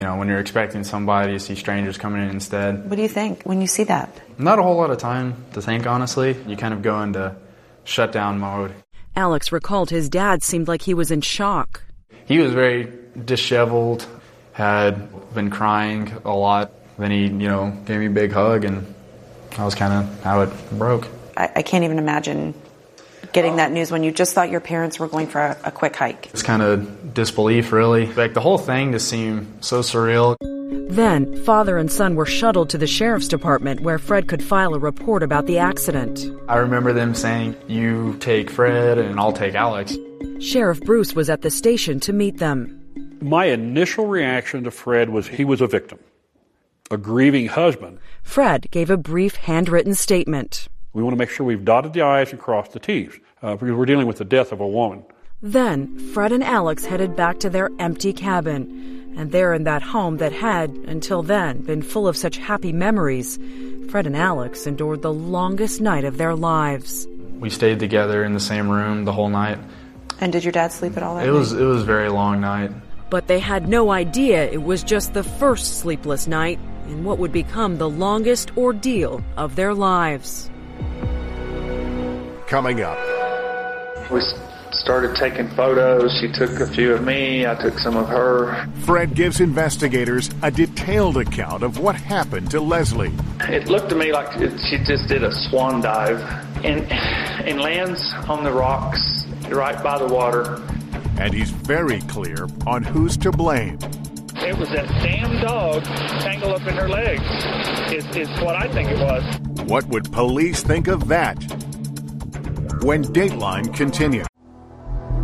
You know, when you're expecting somebody, you see strangers coming in instead. What do you think when you see that? Not a whole lot of time to think, honestly. You kind of go into shutdown mode. Alex recalled his dad seemed like he was in shock. He was very disheveled, had been crying a lot. Then he, gave me a big hug, and that was kind of how it broke. I can't even imagine getting that news when you just thought your parents were going for a quick hike. It's kind of disbelief, really. Like, the whole thing just seemed so surreal. Then, father and son were shuttled to the sheriff's department where Fred could file a report about the accident. I remember them saying, "You take Fred and I'll take Alex." Sheriff Bruce was at the station to meet them. My initial reaction to Fred was he was a victim, a grieving husband. Fred gave a brief handwritten statement. We want to make sure we've dotted the I's and crossed the T's, because we're dealing with the death of a woman. Then, Fred and Alex headed back to their empty cabin. And there in that home that had, until then, been full of such happy memories, Fred and Alex endured the longest night of their lives. We stayed together in the same room the whole night. And did your dad sleep at all that night? It was a very long night. But they had no idea it was just the first sleepless night in what would become the longest ordeal of their lives. Coming up. We started taking photos. She took a few of me. I took some of her. Fred gives investigators a detailed account of what happened to Leslie. It looked to me like she just did a swan dive and lands on the rocks right by the water. And he's very clear on who's to blame. It was that damn dog tangled up in her legs, is what I think it was. What would police think of that? When Dateline continues.